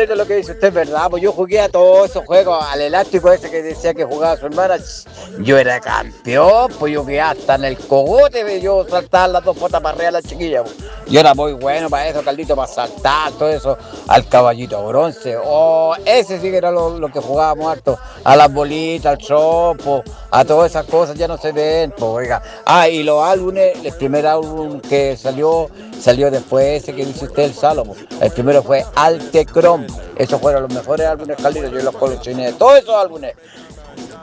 Carlito, lo que dice usted es verdad, pues yo jugué a todos esos juegos, al elástico ese que decía que jugaba su hermana, yo era campeón, pues yo quedé hasta en el cogote, yo saltaba las dos patas para arriba a la chiquilla, pues. Yo era muy bueno para eso, Carlito, para saltar, todo eso, al caballito bronce, ese sí que era lo que jugábamos harto, a las bolitas, al trompo, a todas esas cosas ya no se ven, pues oiga. Y los álbumes, el primer álbum que salió después ese que dice usted, el Salomon. El primero fue Altecrom. Esos fueron los mejores álbumes, Carlitos. Yo los coleccioné, todos esos álbumes.